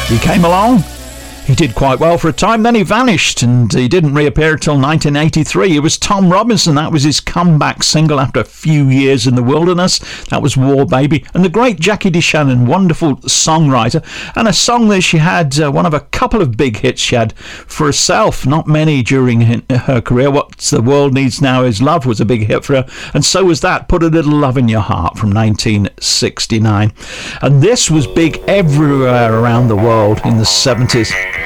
He came along. He did quite well for a time, then he vanished and he didn't reappear till 1983. It was Tom Robinson. That was his comeback single after a few years in the wilderness. That was War Baby. And the great Jackie DeShannon, wonderful songwriter, and a song that she had, one of a couple of big hits she had for herself, not many during her career. What the World Needs Now Is Love was a big hit for her, and so was that, Put a Little Love in Your Heart, from 1969. And this was big everywhere around the world in the 70s.